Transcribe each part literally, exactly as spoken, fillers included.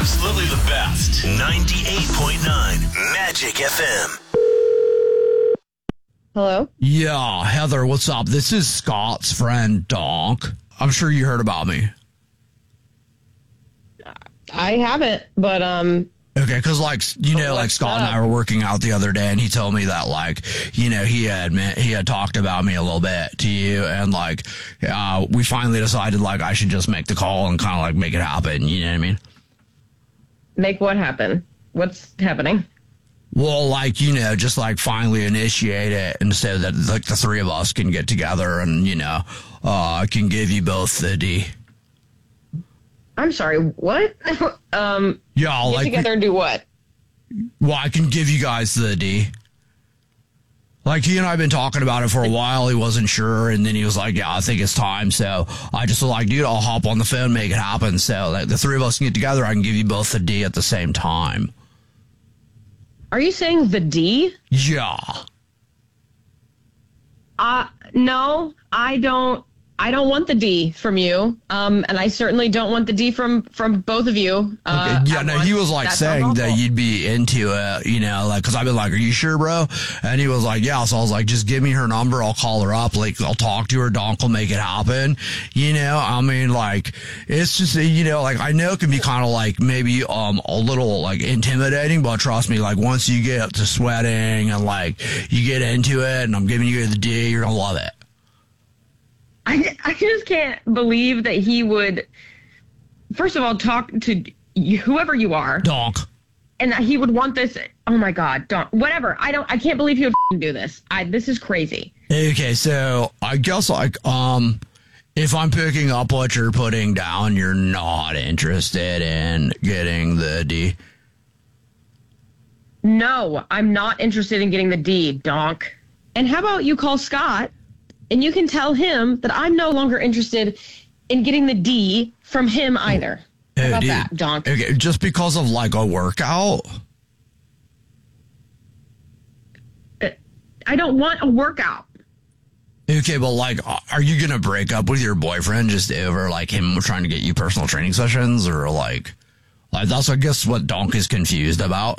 Absolutely the best. ninety-eight point nine Magic F M. Hello? Yeah, Heather, what's up? This is Scott's friend, Donk. I'm sure you heard about me. I haven't, but, um... Okay, because, like, you know, like, Scott and I were working out the other day, and he told me that, like, you know, he had he had talked about me a little bit to you, and, like, uh, we finally decided, like, I should just make the call and kind of, like, make it happen, you know what I mean? Make what happen? What's happening? Well, like, you know, just, like, finally initiate it, and so that, like, the three of us can get together and, you know, uh, can give you both the D. I'm sorry, what? um, yeah, get like, together and do what? Well, I can give you guys the D. Like, he and I have been talking about it for a while. He wasn't sure, and then he was like, yeah, I think it's time. So I just was like, dude, I'll hop on the phone, make it happen. So like, the three of us can get together. I can give you both the D at the same time. Are you saying the D? Yeah. Uh, no, I don't. I don't want the D from you, um, and I certainly don't want the D from, from both of you. Uh, okay. Yeah, no, he was like That's saying that you'd be into it, you know, like, cause I've been like, are you sure, bro? And he was like, yeah. So I was like, just give me her number. I'll call her up. Like, I'll talk to her. Donk will make it happen. You know, I mean, like, it's just, you know, like, I know it can be kind of like maybe, um, a little like intimidating, but trust me, like, once you get up to sweating and like, you get into it and I'm giving you the D, you're gonna love it. I, I just can't believe that he would, first of all, talk to you, whoever you are. Donk. And that he would want this. Oh, my God. Donk. Whatever. I don't, I can't believe he would do this. I, this is crazy. Okay, so I guess, like, um, if I'm picking up what you're putting down, you're not interested in getting the D. No, I'm not interested in getting the D, Donk. And how about you call Scott? And you can tell him that I'm no longer interested in getting the D from him either. How about dude. that, Donk? Okay, just because of like a workout? I don't want a workout. Okay, but like, are you going to break up with your boyfriend just over like him trying to get you personal training sessions? Or like, like that's, I guess, what Donk is confused about.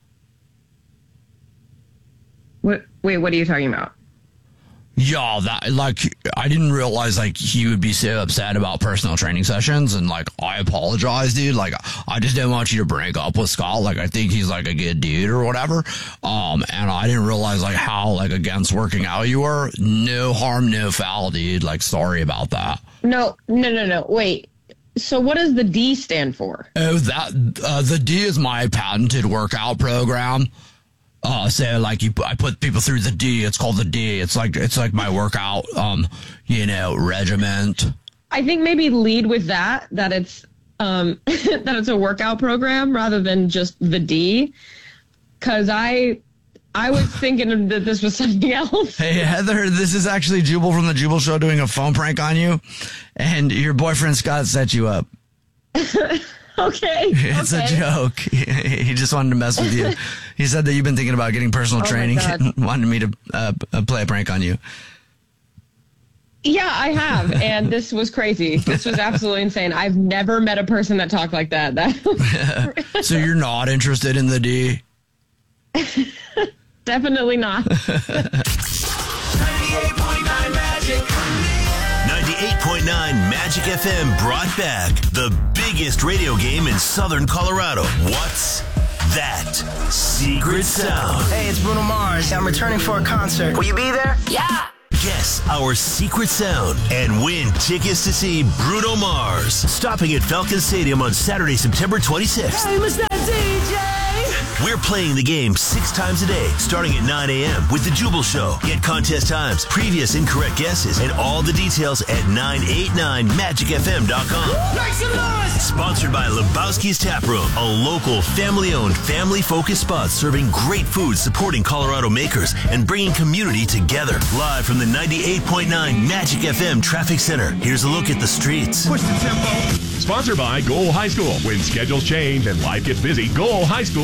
What, wait, what are you talking about? Yeah, that, like, I didn't realize, like, he would be so upset about personal training sessions, and, like, I apologize, dude. Like, I just didn't want you to break up with Scott. Like, I think he's, like, a good dude or whatever. Um, and I didn't realize, like, how, like, against working out you were. No harm, no foul, dude. Like, sorry about that. No, no, no, no. Wait. So what does the D stand for? Oh, that, uh, the D is my patented workout program. Uh, so like you, I put people through the D. It's called the D. It's like it's like my workout, um, you know, regiment. I think maybe lead with that. That it's um that it's a workout program rather than just the D. Because I I was thinking that this was something else. Hey Heather, this is actually Jubal from the Jubal Show doing a phone prank on you, and your boyfriend Scott set you up. Okay. It's okay. a joke. He just wanted to mess with you. He said that you've been thinking about getting personal oh training and wanted me to uh, play a prank on you. Yeah, I have. And this was crazy. This was absolutely insane. I've never met a person that talked like that. that So you're not interested in the D? Definitely not. ninety-eight point nine Magic. ninety-eight point nine Magic F M brought back the biggest radio game in Southern Colorado. What's that secret sound? Hey, it's Bruno Mars. I'm returning for a concert. Will you be there? Yeah! Guess our secret sound and win tickets to see Bruno Mars stopping at Falcon Stadium on Saturday, September twenty-sixth. Hey, Mister D J! We're playing the game six times a day, starting at nine a.m. with The Jubal Show. Get contest times, previous incorrect guesses, and all the details at nine eight nine magic f m dot com. Make some noise! Sponsored by Lebowski's Tap Room, a local, family-owned, family-focused spot serving great food, supporting Colorado makers, and bringing community together. Live from the ninety-eight point nine Magic F M Traffic Center, here's a look at the streets. Push the tempo. Sponsored by Goal High School. When schedules change and life gets busy, Goal High School offers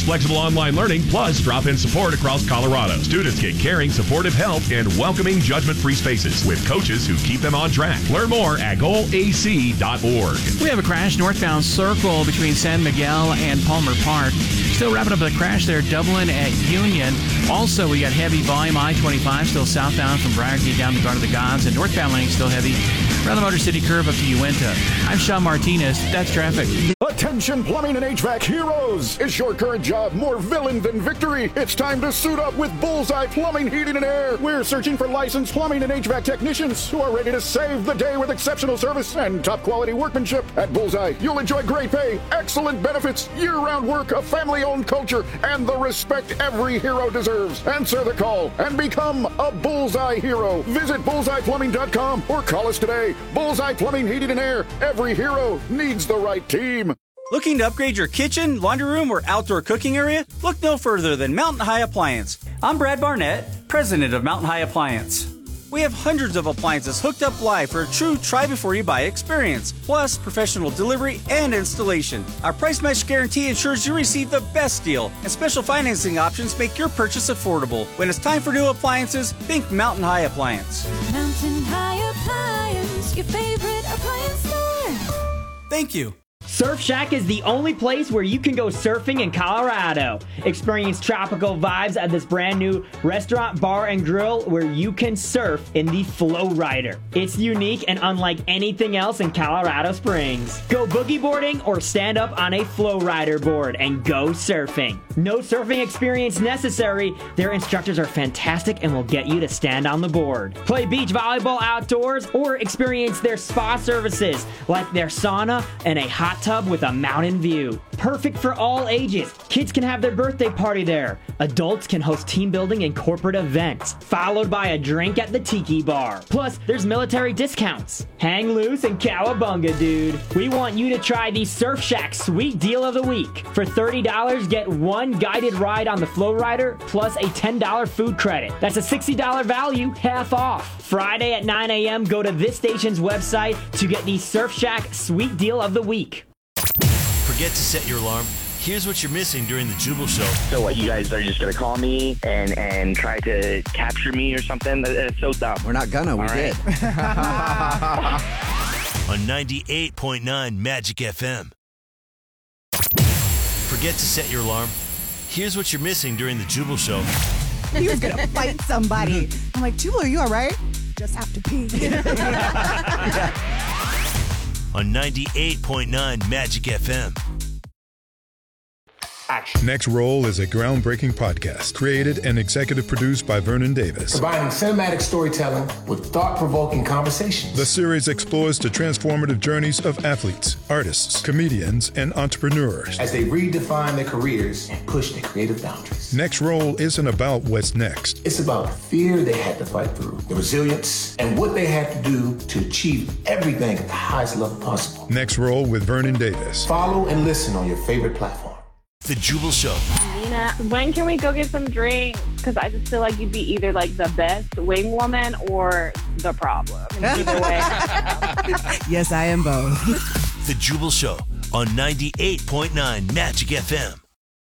flexible online learning, plus drop-in support across Colorado. Students get caring, supportive help and welcoming, judgment-free spaces with coaches who keep them on track. Learn more at goal a c dot org. We have a crash northbound circle between San Miguel and Palmer Park. Still wrapping up the crash there, Dublin at Union. Also, we got heavy volume I twenty-five still southbound from Braggie down to Garden of the Gods, and northbound lane still heavy around the Motor City curve up to Uinta. I'm Sean Martinez. That's traffic. Attention plumbing and H V A C heroes! Is your current job more villain than victory? It's time to suit up with Bullseye Plumbing, Heating, and Air. We're searching for licensed plumbing and H V A C technicians who are ready to save the day with exceptional service and top quality workmanship. At Bullseye, you'll enjoy great pay, excellent benefits, year-round work, a family-owned culture, and the respect every hero deserves. Answer the call and become a Bullseye hero. Visit bullseye plumbing dot com or call us today. Bullseye Plumbing, Heating, and Air. Every hero needs the right team. Looking to upgrade your kitchen, laundry room, or outdoor cooking area? Look no further than Mountain High Appliance. I'm Brad Barnett, president of Mountain High Appliance. We have hundreds of appliances hooked up live for a true try-before-you-buy experience, plus professional delivery and installation. Our price match guarantee ensures you receive the best deal, and special financing options make your purchase affordable. When it's time for new appliances, think Mountain High Appliance. Mountain High Appliance, your favorite appliance store. Thank you. Surf Shack is the only place where you can go surfing in Colorado. Experience tropical vibes at this brand new restaurant, bar, and grill where you can surf in the Flow Rider. It's unique and unlike anything else in Colorado Springs. Go boogie boarding or stand up on a Flow Rider board and go surfing. No surfing experience necessary. Their instructors are fantastic and will get you to stand on the board. Play beach volleyball outdoors or experience their spa services like their sauna and a hot tub with a mountain view. Perfect for all ages. Kids can have their birthday party there. Adults can host team building and corporate events, followed by a drink at the Tiki Bar. Plus, there's military discounts. Hang loose and cowabunga, dude. We want you to try the Surf Shack Sweet Deal of the Week. For thirty dollars, get one guided ride on the Flow Rider plus a ten dollars food credit. That's a sixty dollars value, half off. Friday at nine a.m., go to this station's website to get the Surf Shack Sweet Deal of the Week. Forget to set your alarm? Here's what you're missing during the Jubal Show. So what, you guys are just going to call me and, and try to capture me or something? That's so dumb. We're not gonna, we All did. right. On ninety-eight point nine Magic F M. Forget to set your alarm? Here's what you're missing during the Jubal Show. He was going to fight somebody. I'm like, Jubal, are you all right? Just have to pee. On ninety-eight point nine Magic F M. Action. Next Roll is a groundbreaking podcast created and executive produced by Vernon Davis. Combining cinematic storytelling with thought-provoking conversations. The series explores the transformative journeys of athletes, artists, comedians, and entrepreneurs as they redefine their careers and push their creative boundaries. Next Roll isn't about what's next. It's about the fear they had to fight through, the resilience, and what they had to do to achieve everything at the highest level possible. Next Roll with Vernon Davis. Follow and listen on your favorite platform. The Jubal Show. Nina, when can we go get some drinks? Because I just feel like you'd be either like the best wing woman or the problem. Either way. Yes, I am both. The Jubal Show on ninety-eight point nine Magic F M.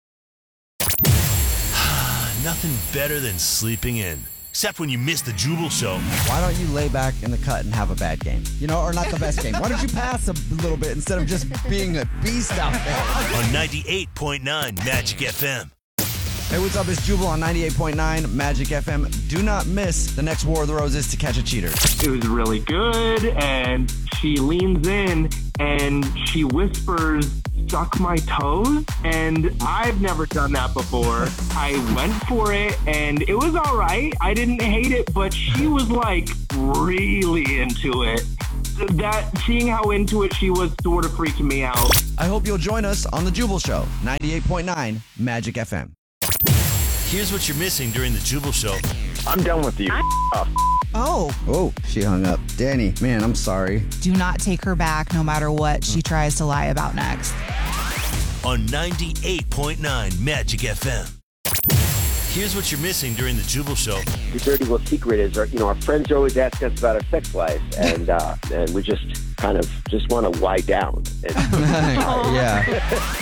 Nothing better than sleeping in. Except when you miss the Jubal Show. Why don't you lay back in the cut and have a bad game? You know, or not the best game. Why don't you pass a little bit instead of just being a beast out there? On ninety-eight point nine Magic F M. Hey, what's up? It's Jubal on ninety-eight point nine Magic F M. Do not miss the next War of the Roses to catch a cheater. It was really good, and she leans in and she whispers, "Suck my toes," and I've never done that before. I went for it, and it was all right. I didn't hate it, but she was like really into it. That seeing how into it she was sort of freaking me out. I hope you'll join us on the Jubal Show, ninety-eight point nine Magic F M. Here's what you're missing during the Jubal Show. I'm done with you. Oh. Oh, she hung up. Danny, man, I'm sorry. Do not take her back no matter what she tries to lie about next. On ninety-eight point nine Magic F M. Here's what you're missing during the Jubal Show. The dirty little secret is, our, you know, our friends are always asking us about our sex life, and uh, and we just kind of just want to lie down. And, yeah.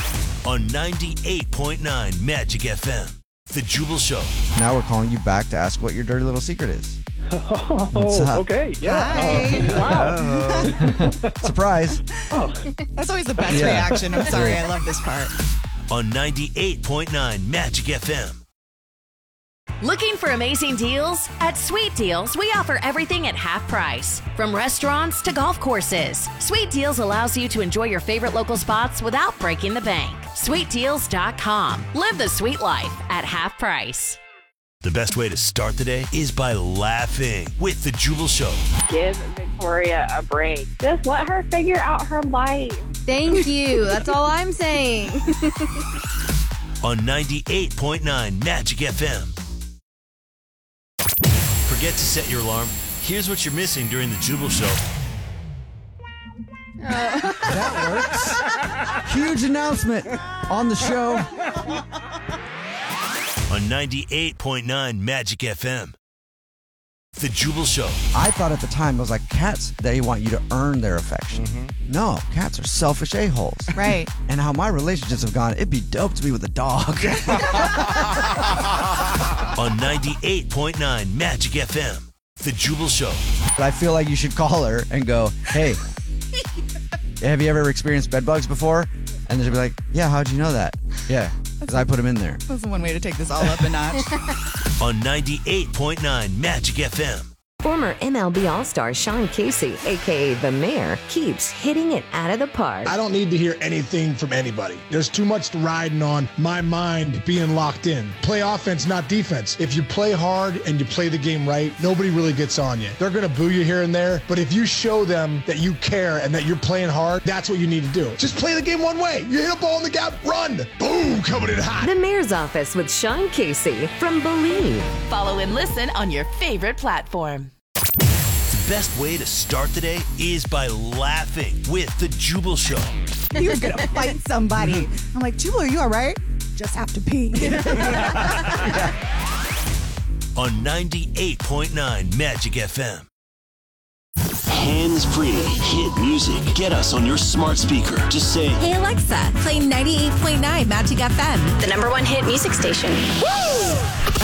on ninety-eight point nine Magic F M. The Jubal Show. Now we're calling you back to ask what your dirty little secret is. Oh, What's up? okay. Yeah. Hi. Uh, wow. Surprise. Oh. That's always the best Yeah. reaction. I'm sorry. I love this part. On ninety-eight point nine Magic F M. Looking for amazing deals? At Sweet Deals, we offer everything at half price. From restaurants to golf courses, Sweet Deals allows you to enjoy your favorite local spots without breaking the bank. sweet deals dot com. Live the sweet life at half price. The best way to start the day is by laughing with The Jubal Show. Give Victoria a break. Just let her figure out her life. Thank you. That's all I'm saying. On ninety-eight point nine Magic F M. Forget to set your alarm? Here's what you're missing during The Jubal Show. That works. Huge announcement on the show. On ninety-eight point nine Magic F M. The Jubal Show. I thought at the time, I was like, cats, they want you to earn their affection. Mm-hmm. No, cats are selfish a-holes. Right. And how my relationships have gone, it'd be dope to be with a dog. On ninety-eight point nine Magic F M. The Jubal Show. But I feel like you should call her and go, hey, have you ever experienced bed bugs before? And she'll be like, yeah, how'd you know that? Yeah, because I put them in there. That's one way to take this all up a notch. On ninety-eight point nine Magic F M. Former M L B All-Star Sean Casey, a k a. The Mayor, keeps hitting it out of the park. I don't need to hear anything from anybody. There's too much riding on my mind being locked in. Play offense, not defense. If you play hard and you play the game right, nobody really gets on you. They're going to boo you here and there, but if you show them that you care and that you're playing hard, that's what you need to do. Just play the game one way. You hit a ball in the gap, run. Boom, coming in hot. The Mayor's Office with Sean Casey from Believe. Follow and listen on your favorite platform. The best way to start the day is by laughing with The Jubal Show. You're going to fight somebody. I'm like, Jubal, are you all right? Just have to pee. On ninety-eight point nine Magic F M. Hands-free hit music. Get us on your smart speaker. Just say, Hey Alexa, play ninety-eight point nine Magic F M. The number one hit music station. Woo!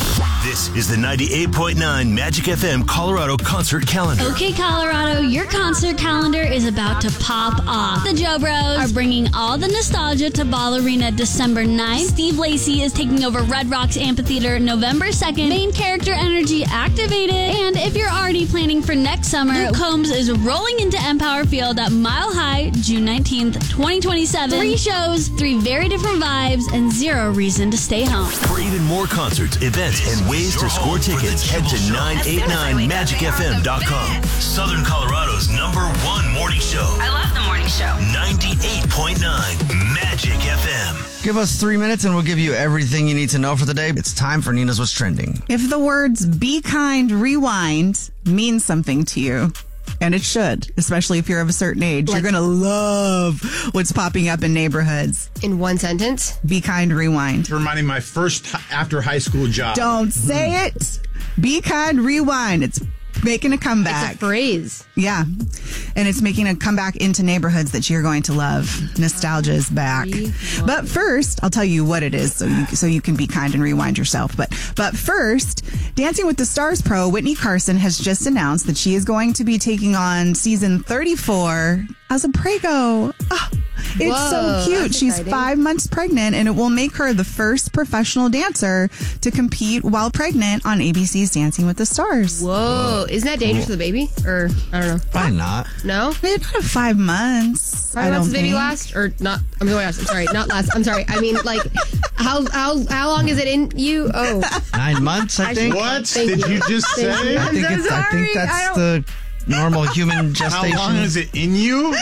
This is the ninety-eight point nine Magic F M Colorado concert calendar. Okay, Colorado, your concert calendar is about to pop off. The Joe Bros are bringing all the nostalgia to Ball Arena December ninth. Steve Lacy is taking over Red Rocks Amphitheater November second. Main character energy activated. And if you're already planning for next summer, Luke Combs is rolling into Empower Field at Mile High June nineteenth, twenty twenty-seven. Three shows, three very different vibes, and zero reason to stay home. For even more concerts, events, and ways to score tickets, head to nine eight nine magic f m dot com. Southern Colorado's number one morning show. I love the morning show. ninety-eight point nine Magic F M. Give us three minutes and we'll give you everything you need to know for the day. It's time for Nina's What's Trending. If the words be kind, rewind means something to you, and it should, especially if you're of a certain age, like, you're going to love what's popping up in neighborhoods. In one sentence? Be kind, rewind. Reminding my first after high school job. Don't say it. Be kind, rewind. It's making a comeback. It's a phrase. Yeah. And it's making a comeback into neighborhoods that you're going to love. Nostalgia is back. But first, I'll tell you what it is so you, so you can be kind and rewind yourself. But but first, Dancing with the Stars pro Whitney Carson has just announced that she is going to be taking on season thirty-four as a prego. Oh, it's Whoa, so cute. She's exciting. five months pregnant, and it will make her the first professional dancer to compete while pregnant on A B C's Dancing with the Stars. Whoa. Isn't that dangerous for the baby? Or, I don't know. Probably not. No? Maybe not five months. Five I months don't the baby think. last? Or not? I'm sorry, I'm sorry. Not last. I'm sorry. I mean, like, how how how long is it in you? Oh. Nine months, I think. What Thank did you, you. just Thank say? you. I think, I'm so it's, I think sorry. that's I the normal human gestation. How long is it in you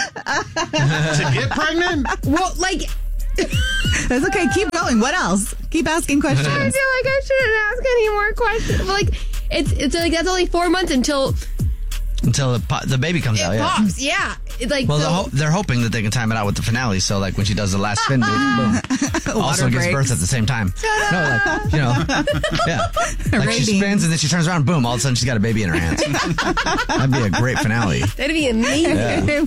to get pregnant? Well, like, That's okay. Keep going. What else? Keep asking questions. I feel like I shouldn't ask any more questions. But like, it's it's like that's only four months until Until the, po- the baby comes It out, yeah. pops, yeah. It, like, Well, so, they're, ho- they're hoping that they can time it out with the finale. So, like, when she does the last spin move, boom. Also gives breaks. birth at the same time. No, like, you know, yeah. Like, she Ratings. spins and then she turns around, boom, all of a sudden she's got a baby in her hands. That'd be a great finale. that'd be amazing. Yeah.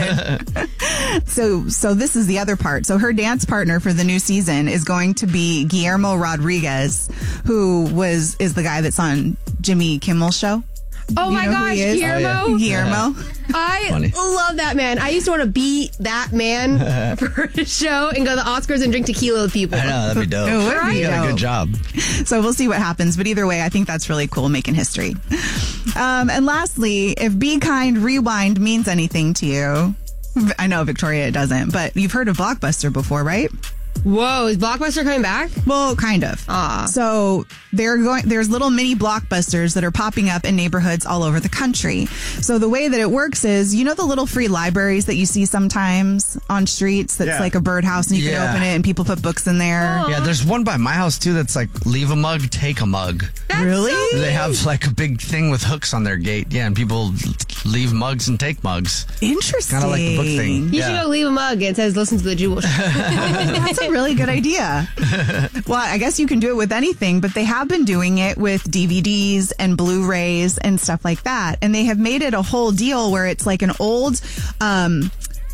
It would. So, so this is the other part. So her dance partner for the new season is going to be Guillermo Rodriguez, who was is the guy that's on Jimmy Kimmel's show. Oh You my know who gosh, he is? Guillermo. Oh, yeah. Guillermo. I Funny. love that man. I used to want to be that man for a show and go to the Oscars and drink tequila with people. I know, that'd be dope. It would be You got a dope. good job. So we'll see what happens. But either way, I think that's really cool, making history. Um, and lastly, if Be Kind Rewind means anything to you, I know, Victoria, it doesn't, but you've heard of Blockbuster before, right? Whoa, is Blockbuster coming back? Well, kind of. Ah. So they're going. There's little mini Blockbusters that are popping up in neighborhoods all over the country. So the way that it works is, you know, the little free libraries that you see sometimes on streets. That's Yeah. like a birdhouse, and you Yeah. can open it, and people put books in there. Yeah, there's one by my house, too, that's like, leave a mug, take a mug. Really? They have like a big thing with hooks on their gate. Yeah, and people leave mugs and take mugs. Interesting. Kind of like the book thing. You yeah. should go leave a mug and it says listen to the Jubal Show. That's a really good idea. Well, I guess you can do it with anything, but they have been doing it with D V Ds and Blu-rays and stuff like that. And they have made it a whole deal where it's like an old, um,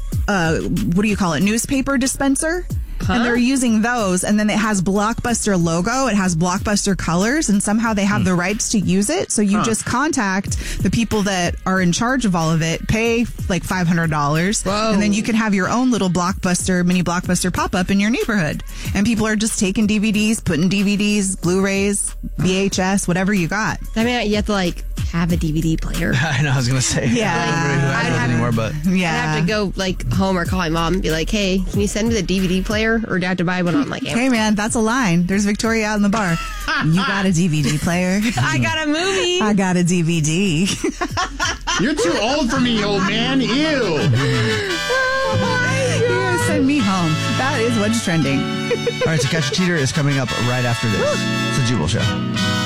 uh, what do you call it? Newspaper dispenser. And they're using those, and then it has Blockbuster logo, it has Blockbuster colors, and somehow they have the rights to use it. So you Huh. just contact the people that are in charge of all of it, pay like five hundred dollars, and then you can have your own little Blockbuster, mini Blockbuster pop-up in your neighborhood. And people are just taking D V Ds, putting D V Ds, Blu-rays, V H S, whatever you got. I mean, you have to like have a D V D player. I know, I was going to say. Yeah. I don't remember who has those anymore, but. Yeah. I'd have to go like home or call my mom and be like, hey, can you send me the D V D player? Or do I have to buy one on like Amazon? Hey man, that's a line. There's Victoria out in the bar. You got a D V D player? I got a movie. I got a D V D. You're too old for me, old man. Ew. You're gonna send me home. That is what's trending. All right, so Catch a Cheater is coming up right after this. It's a Jubal Show.